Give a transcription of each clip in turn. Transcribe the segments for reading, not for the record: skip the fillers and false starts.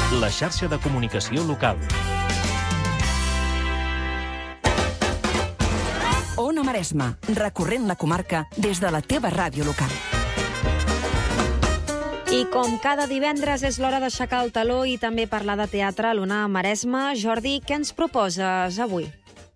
La xarxa de comunicació local. Ona Maresma, recorrent la comarca des de la teva ràdio local. I com cada divendres és l'hora d'aixecar el taló i també parlar de teatre a l'Ona Maresma. Jordi, què ens proposes avui?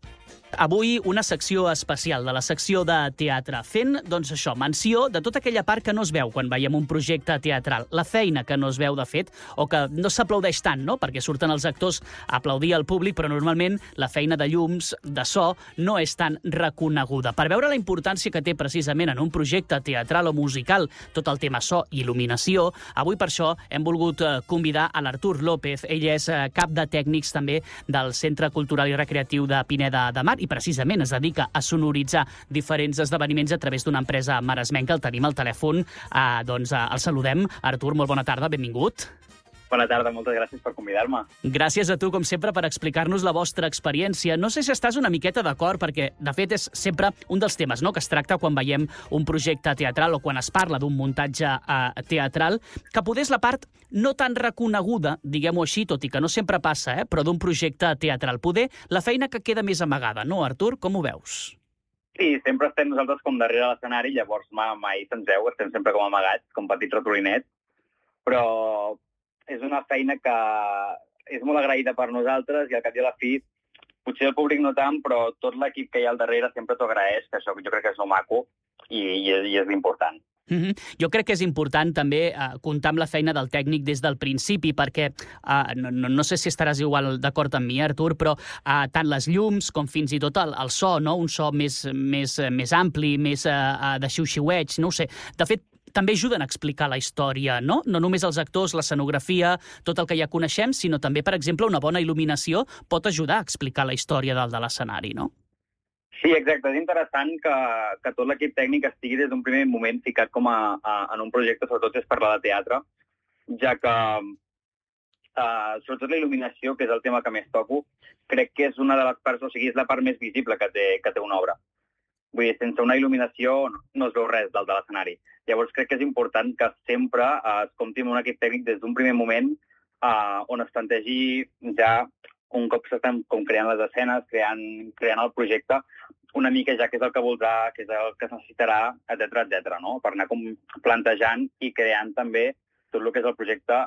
Avui una secció especial de la secció de teatre, fent, doncs això, menció de tota aquella part que no es veu quan veiem un projecte teatral, la feina que no es veu de fet, o que no s'aplaudeix tant, no? Perquè surten els actors a aplaudir al públic, però normalment la feina de llums, de so, no és tan reconeguda. Per veure la importància que té precisament en un projecte teatral o musical tot el tema so i il·luminació, avui per això hem volgut convidar a l'Artur López. Ell és cap de tècnics també del Centre Cultural i Recreatiu de Pineda de Mar i precisament es dedica a sonoritzar diferents esdeveniments a través d'una empresa maresmenca. El tenim al telèfon, doncs el saludem. Artur, molt bona tarda, benvingut. Bona tarda, moltes gràcies per convidar-me. Gràcies a tu, com sempre, per explicar-nos la vostra experiència. No sé si estàs una miqueta d'acord, perquè, de fet, és sempre un dels temes que es tracta quan veiem un projecte teatral o quan es parla d'un muntatge teatral, que poder és la part no tan reconeguda, diguem-ho així, tot i que no sempre passa, però d'un projecte teatral. Poder la feina que queda més amagada, no, Artur? Com ho veus? Sí, sempre estem nosaltres com darrere l'escenari, llavors mai se'ns veu, estem sempre com amagats, com petits ratolinets, però és una feina que és molt agraïda per nosaltres i al cap i a la fi, potser el públic no tant, però tot l'equip que hi ha al darrere sempre t'ho agraeix, que això jo crec que és el maco i és l'important. Jo crec que és important també comptar amb la feina del tècnic des del principi, perquè no sé si estaràs igual d'acord amb mi, Artur, però tant les llums com fins i tot el so, no? Un so més ampli, més de xiu-xiueig, no ho sé. De fet, també ajuden a explicar la història, no? No només els actors, l'escenografia, tot el que ja coneixem, sinó també, per exemple, una bona il·luminació pot ajudar a explicar la història dalt de l'escenari, no? Sí, exacte. És interessant que tot l'equip tècnic estigui des d'un primer moment ficat com en un projecte, sobretot és parlar de teatre, ja que sobretot la il·luminació, que és el tema que més toco, crec que és una de les parts, o sigui, és la part més visible que té una obra. Vull dir, sense una il·luminació no es veu res dalt de l'escenari. Llavors crec que és important que sempre es compti amb un equip tècnic des d'un primer moment on es plantegi ja un cop s'estan com creant les escenes, creant el projecte, una mica ja què és el que voldrà, què és el que es necessitarà, etc., no? Per anar com plantejant i creant també tot el que és el projecte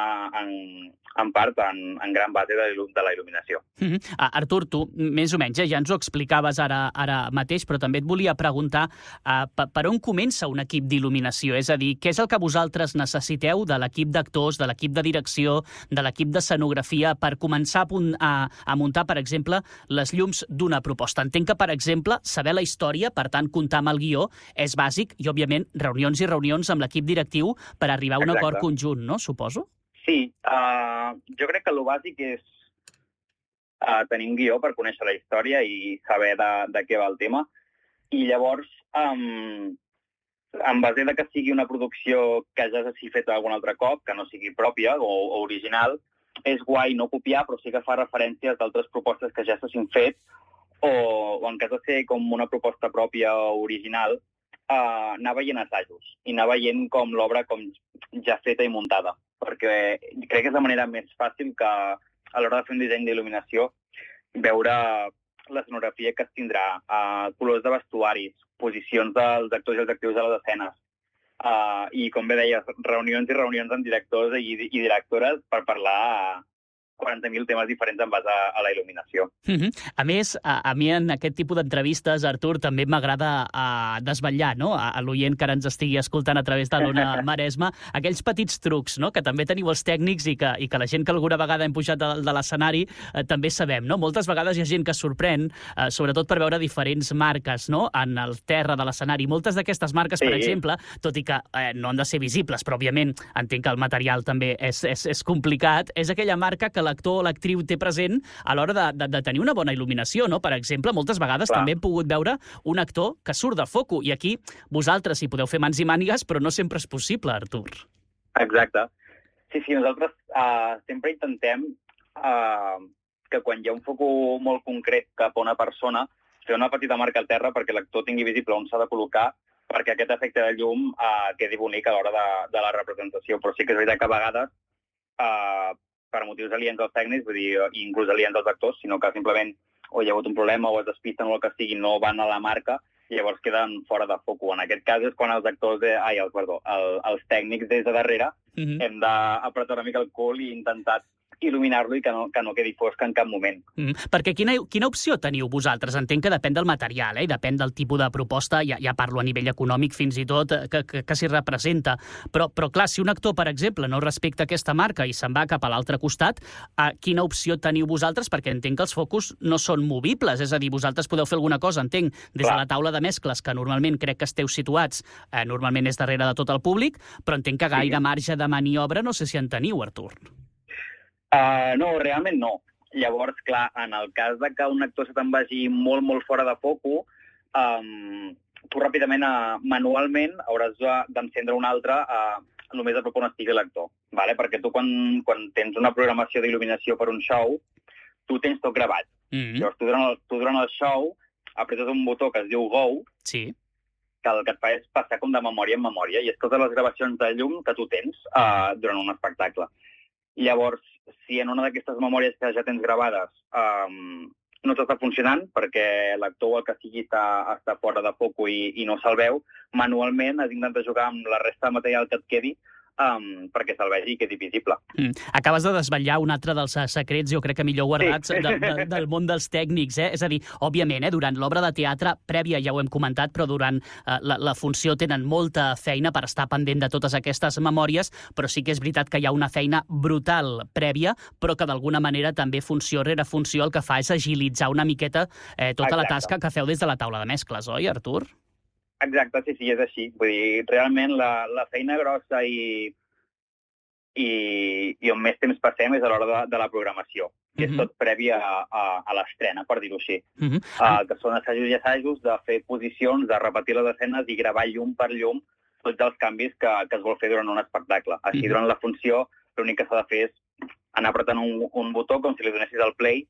en part, en gran base de la il·luminació. Artur, tu més o menys ja ens ho explicaves ara mateix, però també et volia preguntar per on comença un equip d'il·luminació? És a dir, què és el que vosaltres necessiteu de l'equip d'actors, de l'equip de direcció, de l'equip d'escenografia per començar a muntar, per exemple, les llums d'una proposta? Entenc que, per exemple, saber la història, per tant, comptar amb el guió, és bàsic i, òbviament, reunions i reunions amb l'equip directiu per arribar a un acord conjunt, no? Suposo? Sí, jo crec que el bàsic és tenir un guió per conèixer la història i saber de què va el tema. I llavors, en base de que sigui una producció que ja s'hagi fet algun altre cop, que no sigui pròpia o original, és guai no copiar, però sí que fa referències d'altres propostes que ja s'hagin fet o en cas de ser com una proposta pròpia o original, anar veient assajos i anar veient com l'obra com ja feta i muntada, perquè crec que és la manera més fàcil que a l'hora de fer un disseny d'il·luminació veure l'escenografia que es tindrà, colors de vestuaris, posicions dels actors i els actrius de les escenes, i com bé deies, reunions i reunions amb directors i directores per parlar 40.000 temes diferents en base a la il·luminació. A més, a mi en aquest tipus d'entrevistes, Artur, també m'agrada desvetllar, no?, a l'oient que ara ens estigui escoltant a través de l'Ona Maresma, aquells petits trucs, no?, que també teniu els tècnics i que la gent que alguna vegada hem pujat de l'escenari també sabem, no? Moltes vegades hi ha gent que sorprèn, sobretot per veure diferents marques, no?, en el terra de l'escenari. Moltes d'aquestes marques, per exemple, tot i que no han de ser visibles, però òbviament entenc que el material també és complicat, és aquella marca que l'actor o l'actriu té present a l'hora de tenir una bona il·luminació, no? Per exemple, moltes vegades també hem pogut veure un actor que surt de foco, i aquí vosaltres hi podeu fer mans i mànigues, però no sempre és possible, Artur. Exacte. Sí, nosaltres sempre intentem que quan hi ha un foco molt concret cap a una persona, fer una petita marca al terra perquè l'actor tingui visible on s'ha de col·locar, perquè aquest efecte de llum quedi bonic a l'hora de la representació. Però sí que és veritat que a vegades per motius aliens als tècnics, vull dir, inclús aliens als actors, sinó que simplement o hi ha hagut un problema o es despisten o el que sigui, no van a la marca i llavors queden fora de foco. En aquest cas és quan els actors, els tècnics des de darrere hem d'apretar una mica el cul i intentar il·luminar-lo i que no quedi fosc en cap moment. Perquè quina opció teniu vosaltres? Entenc que depèn del material, i depèn del tipus de proposta, ja parlo a nivell econòmic fins i tot, que s'hi representa. Però clar, si un actor, per exemple, no respecta aquesta marca i se'n va cap a l'altre costat, quina opció teniu vosaltres? Perquè entenc que els focus no són movibles, és a dir, vosaltres podeu fer alguna cosa, entenc, des de la taula de mescles, que normalment crec que esteu situats, normalment és darrere de tot el públic, però entenc que gaire marge de maniobra no sé si en teniu, Artur. No, realment no. Llavors, clar, en el cas de que un actor se te'n vagi molt, molt fora de foco, tu ràpidament, manualment, hauràs d'encendre un altre només a prop on estigui l'actor. Perquè tu, quan tens una programació d'il·luminació per un show, tu tens tot gravat. Llavors, tu durant el show apretes un botó que es diu Go, que el que et fa és passar com de memòria en memòria, i és totes les gravacions de llum que tu tens durant un espectacle. Llavors, si en una d'aquestes memòries que ja tens gravades no t'està funcionant perquè l'actor o el que sigui està fora de foco i no se'l veu, manualment has d'intentar jugar amb la resta de material que et quedi perquè se'l vegi i quedi visible. Acabes de desvetllar un altre dels secrets, jo crec que millor guardats, del món dels tècnics. És a dir, òbviament, durant l'obra de teatre, prèvia ja ho hem comentat, però durant la funció tenen molta feina per estar pendent de totes aquestes memòries, però sí que és veritat que hi ha una feina brutal prèvia, però que d'alguna manera també funció rere funció el que fa és agilitzar una miqueta tota la tasca que feu des de la taula de mescles, oi, Artur? Exacte, sí, és així. Vull dir, realment la feina grossa i on més temps passem és a l'hora de la programació, que és tot previ a l'estrena, per dir-ho així. Que són assajos i assajos de fer posicions, de repetir les escenes i gravar llum per llum tots els canvis que es vol fer durant un espectacle. Així, durant la funció, l'únic que s'ha de fer és anar apretant un botó com si li donessis el play,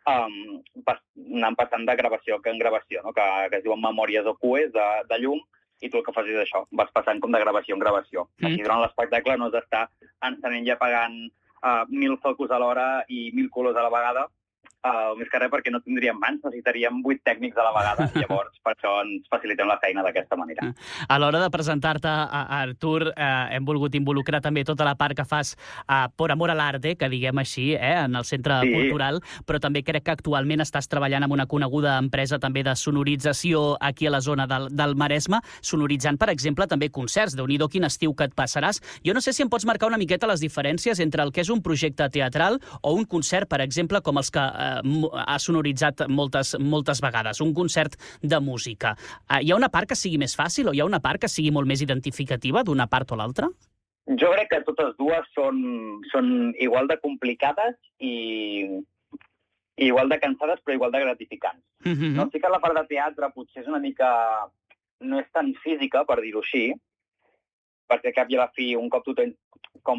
anant passant de gravació en gravació, que es diuen memòries o cues de llum, i tu el que fas és això, vas passant com de gravació en gravació. Així, durant l'espectacle no has d'estar encenent i apagant 1.000 focus a l'hora i 1.000 colors a la vegada, més que res perquè no tindríem mans, necessitaríem 8 tècnics a la vegada, llavors per això ens facilitem la feina d'aquesta manera. A l'hora de presentar-te, Artur, hem volgut involucrar també tota la part que fas por amor a l'arte, que diguem així, en el Centre Cultural, però també crec que actualment estàs treballant amb una coneguda empresa també de sonorització aquí a la zona del Maresme, sonoritzant, per exemple, també concerts. Déu-n'hi-do quin estiu que et passaràs. Jo no sé si em pots marcar una miqueta les diferències entre el que és un projecte teatral o un concert, per exemple, com els que ha sonoritzat moltes vegades, un concert de música. Hi ha una part que sigui més fàcil o hi ha una part que sigui molt més identificativa d'una part o l'altra? Jo crec que totes dues són igual de complicades i igual de cansades, però igual de gratificants. No? Sí que la part de teatre potser és una mica... no és tan física, per dir-ho així, perquè cap i a la fi un cop tu tens com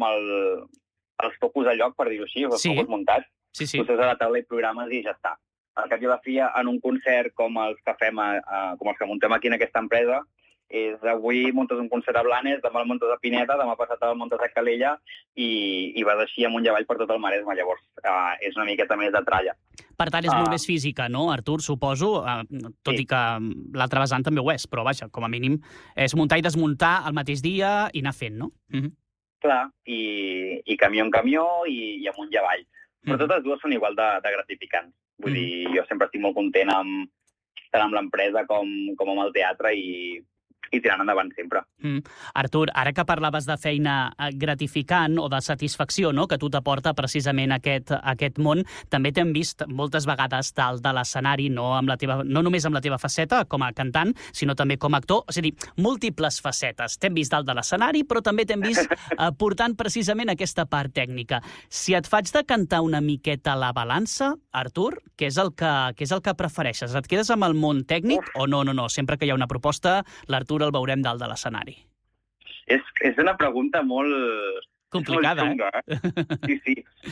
els focus a lloc, per dir-ho així, els focus muntats, tu estàs a la taula i programes i ja està. Al cap i a la fi, en un concert com els que muntem aquí en aquesta empresa, avui muntes un concert a Blanes, demà el muntes a Pineda, demà passat el muntes a Calella i vas així amunt i avall per tot el Maresme. Llavors, és una miqueta més de tralla. Per tant, és molt més física, no, Artur, suposo? Tot i que l'altre vessant també ho és, però vaja, com a mínim és muntar i desmuntar el mateix dia i anar fent, no? Clar, i camió en camió i amunt i avall. Però totes dues són igual de gratificants. Vull dir, jo sempre estic molt content tant amb l'empresa com amb el teatre i tirant endavant sempre. Artur, ara que parlaves de feina gratificant o de satisfacció, no?, que tu t'aporta precisament aquest món, també t'hem vist moltes vegades dalt de l'escenari, no només amb la teva faceta com a cantant, sinó també com a actor, és a dir, múltiples facetes. T'hem vist dalt de l'escenari, però també t'hem vist portant precisament aquesta part tècnica. Si et faig de cantar una miqueta a la balança, Artur, què és el que prefereixes? Et quedes amb el món tècnic o no? Sempre que hi ha una proposta, l'Artur el veurem dalt de l'escenari. És una pregunta molt... complicada, molt xunga, Sí.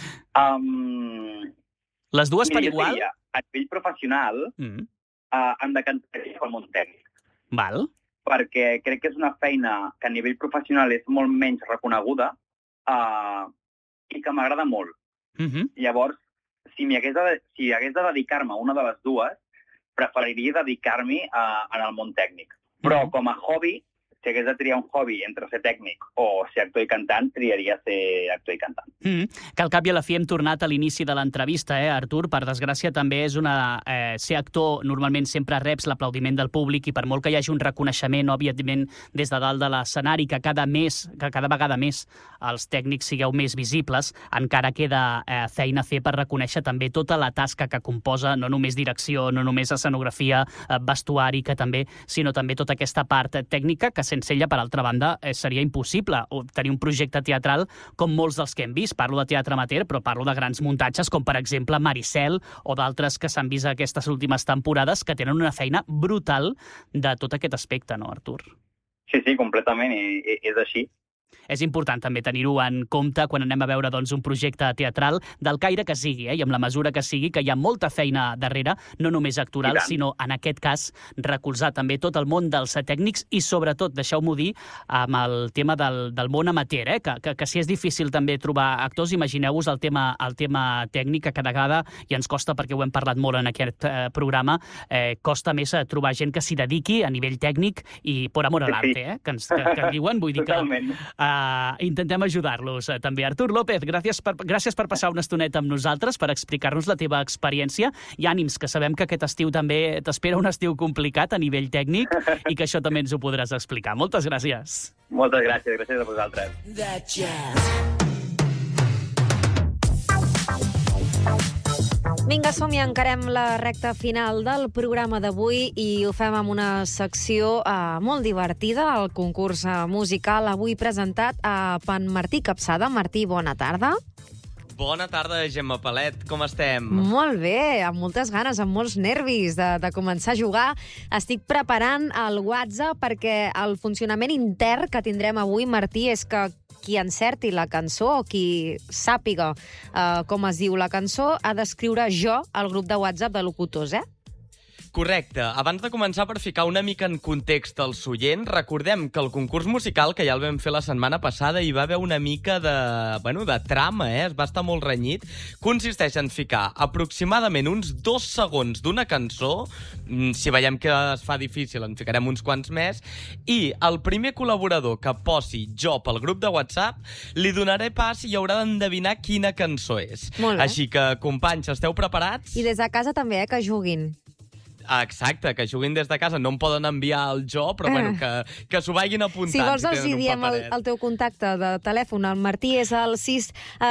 Les dues per igual? A nivell professional, han de cantar el món tècnic. Val. Perquè crec que és una feina que a nivell professional és molt menys reconeguda i que m'agrada molt. Llavors, si hagués de dedicar-me a una de les dues, preferiria dedicar-m'hi en el món tècnic. Però com a hobby, si hagués de triar un hobby entre ser tècnic o ser actor i cantant, triaria ser actor i cantant. Que al cap i a la fi hem tornat a l'inici de l'entrevista, Artur? Per desgràcia, també és ser actor, normalment sempre reps l'aplaudiment del públic i per molt que hi hagi un reconeixement, òbviament, des de dalt de l'escenari, que cada vegada més els tècnics sigueu més visibles, encara queda feina a fer per reconèixer també tota la tasca que composa, no només direcció, no només escenografia, vestuari, sinó també tota aquesta part tècnica que sense ella, per altra banda, seria impossible tenir un projecte teatral com molts dels que hem vist. Parlo de teatre amateur, però parlo de grans muntatges com, per exemple, Maricel o d'altres que s'han vist aquestes últimes temporades que tenen una feina brutal de tot aquest aspecte, no, Artur? Sí, completament, i és així. És important també tenir-ho en compte quan anem a veure un projecte teatral del caire que sigui, i amb la mesura que sigui, que hi ha molta feina darrere, no només actoral, sinó, en aquest cas, recolzar també tot el món dels tècnics i, sobretot, deixeu-m'ho dir, amb el tema del món amateur, que si és difícil també trobar actors, imagineu-vos el tema tècnic, que cada vegada, i ens costa, perquè ho hem parlat molt en aquest programa, costa més trobar gent que s'hi dediqui a nivell tècnic i por amor a l'arte, que diuen, vull dir que intentem ajudar-los també. Artur López, gràcies per passar una estoneta amb nosaltres, per explicar-nos la teva experiència i ànims, que sabem que aquest estiu també t'espera un estiu complicat a nivell tècnic i que això també ens ho podràs explicar. Moltes gràcies. Moltes gràcies a vosaltres. Vinga, som-hi, encarem la recta final del programa d'avui i ho fem amb una secció molt divertida, el concurs musical avui presentat a Pan Martí Capçada. Martí, bona tarda. Bona tarda, Gemma Palet, com estem? Molt bé, amb moltes ganes, amb molts nervis de començar a jugar. Estic preparant el WhatsApp perquè el funcionament intern que tindrem avui, Martí, és que qui encerti la cançó o qui sàpiga com es diu la cançó ha d'escriure jo al grup de WhatsApp de locutors, Correcte. Abans de començar, per ficar una mica en context als oients, recordem que el concurs musical, que ja el vam fer la setmana passada, hi va haver una mica de trama, es va estar molt renyit, consisteix en ficar aproximadament uns 2 segons d'una cançó, si veiem que es fa difícil en ficarem uns quants més, i el primer col·laborador que posi jo pel grup de WhatsApp li donaré pas i haurà d'endevinar quina cançó és. Molt bé. Així que, companys, esteu preparats? I des de casa també, que juguin. Exacte, que juguin des de casa. No em poden enviar el jo, però que s'ho vagin apuntant. Si vols els diem el teu contacte de telèfon. El Martí és el 6...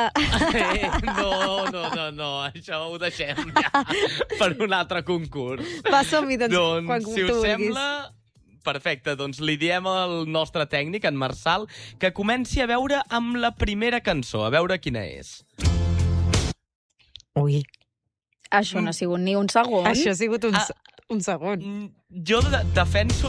No, això ho deixem ja per un altre concurs. Va, som-hi, doncs, quan si us sembla... Perfecte, doncs li diem al nostre tècnic, en Marçal, que comenci a veure amb la primera cançó, a veure quina és. Ui. Això no ha sigut ni un segon. Això ha sigut un segon. Jo defenso...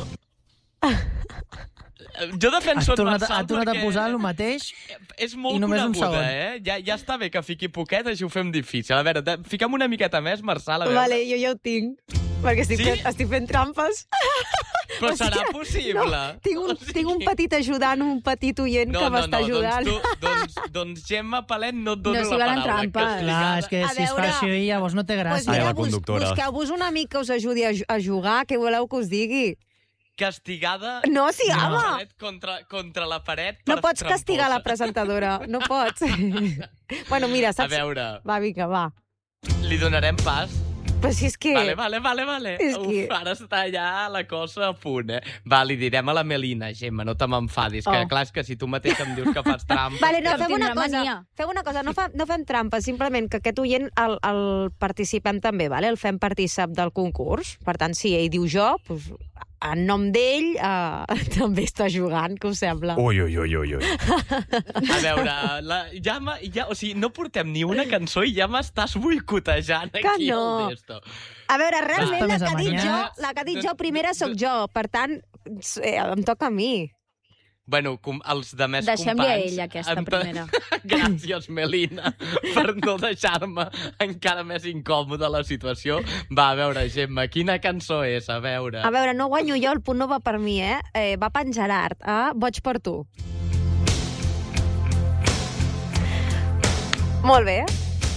Ha tornat a posar el mateix és molt coneguda, Ja està bé que fiqui poquet, així ho fem difícil. A veure, fiquem una miqueta més, Marçal, a veure. Vale, jo ja ho tinc. Perquè estic fent trampes. Però serà possible? No, tinc un petit ajudant, un petit oient que m'està ajudant. Doncs Gemma Palet no et dono la paraula. Clar, és que si es fa així, llavors no té gràcia. Busqueu-vos un amic que us ajudi a jugar, què voleu que us digui? Castigada... No, sí, home! Contra la paret. No pots castigar la presentadora, no pots. Bueno, mira, saps... A veure... Va, vinga, va. Li donarem pas? Però si és que... Vale. Ara està ja la cosa a punt, Va, li direm a la Melina, Gemma, no te m'enfadis, que clar, és que si tu mateix em dius que fas trampes... Vale, no, fem una cosa, no fem trampes, simplement que aquest oient el participem també, vale? El fem partícip del concurs. Per tant, si ell diu jo, doncs, en nom d'ell també està jugant, que us sembla? Ui. A veure, o sigui, no portem ni una cançó i ja m'estàs boicotejant aquí. Que no! A veure, realment la que ha dit jo primera sóc jo, per tant, em toca a mi. Bueno, els de més Deixem-li companys... a ella aquesta primera. Gràcies, Melina, per no deixar-me encara més incòmoda la situació. Va, a veure, Gemma, quina cançó és? A veure, no guanyo jo, el punt no va per mi, va per en Gerard, Boig per tu. Molt bé.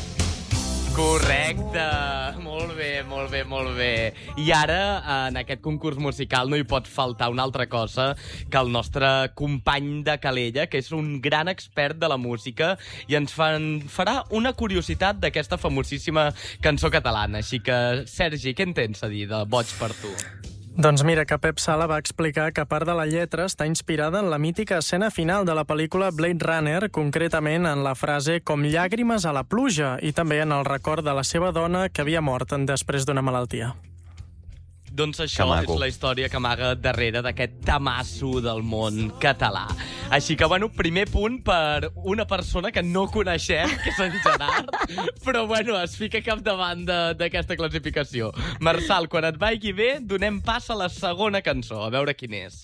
Correcte. Molt bé, molt bé, molt bé. I ara, en aquest concurs musical, no hi pot faltar una altra cosa que el nostre company de Calella, que és un gran expert de la música, i ens farà una curiositat d'aquesta famosíssima cançó catalana. Així que, Sergi, què en tens a dir de Boig per tu? Doncs mira, que Pep Sala va explicar que part de la lletra està inspirada en la mítica escena final de la pel·lícula Blade Runner, concretament en la frase "com llàgrimes a la pluja", i també en el record de la seva dona que havia mort després d'una malaltia. Doncs això és la història que amaga darrere d'aquest tamasso del món català. Així que, bueno, primer punt per una persona que no coneixem, que és en Gerard, però, bueno, es fica capdavant d'aquesta classificació. Marçal, quan et vagi bé, donem pas a la segona cançó. A veure quin és.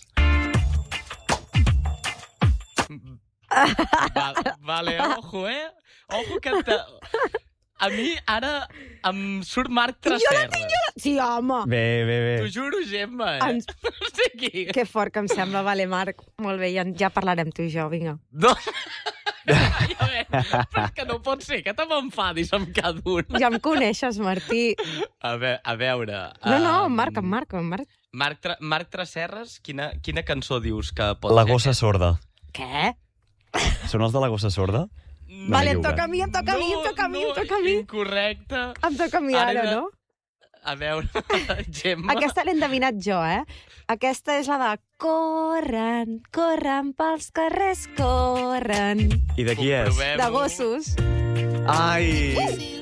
Vale, ojo, Ojo que a mi ara em surt Marc Tresserras. Sí, home. Bé. T'ho juro, Gemma, No sé qui. Que fort que em sembla. Vale, Marc. Molt bé, ja parlarem tu i jo, vinga. No. Però és que no pot ser que te m'enfadis amb cada un. Ja em coneixes, Martí. A veure... No, Marc. Marc Tresserras, quina cançó dius que pot ser? La gossa sorda. Què? Són els de la gossa sorda? Vale, em toca a mi. Incorrecte. Em toca a mi ara, no? A veure, Gemma... Aquesta l'he endevinat jo, Aquesta és la de corren pels carrers, corren. I de qui és? De gossos. Ai!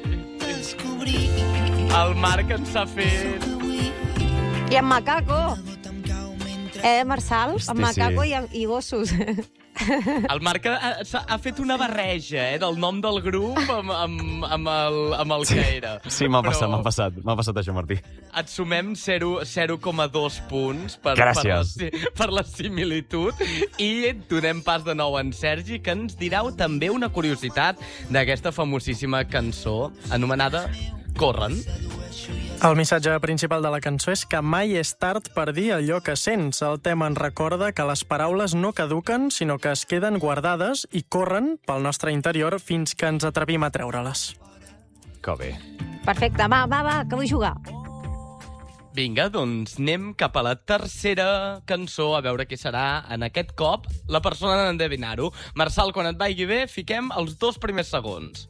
El Marc ens ha fet... I en Macaco. Marçal? En Macaco i gossos. El Marc ha fet una barreja, del nom del grup amb el que era. Sí, m'ha passat això, Martí. Et sumem 0,2 punts per la similitud i donem pas de nou en Sergi, que ens dirà també una curiositat d'aquesta famosíssima cançó anomenada Corren. El missatge principal de la cançó és que mai és tard per dir allò que sents. El tema ens recorda que les paraules no caduquen, sinó que es queden guardades i corren pel nostre interior fins que ens atrevim a treure-les. Que bé. Perfecte, va, que vull jugar. Vinga, doncs anem cap a la tercera cançó, a veure què serà en aquest cop la persona en endevinar-ho. Marçal, quan et vagi bé, fiquem els 2 primers segons.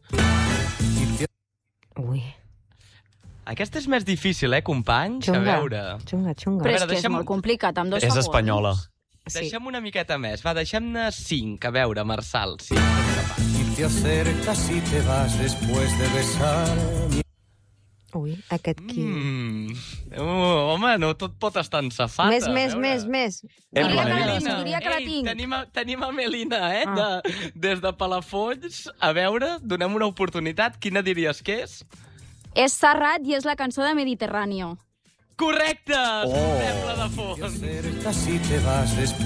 Ui. Aquesta és més difícil, companys? Xunga. A veure... Xunga. Però és que és molt complicat, amb 2 segons. És espanyola. Deixem una miqueta més. Va, deixem-ne 5. A veure, Marçal, si ets capaç. Te acercas y te vas después de besar. Ui, aquest qui... Home, no tot pot estar en safata. Més. Diria que la tinc. Tenim a Melina, des de Palafolls. A veure, donem una oportunitat. Quina diries que és? És Serrat i és la cançó de Mediterráneo. Correcte! Sembla de fons.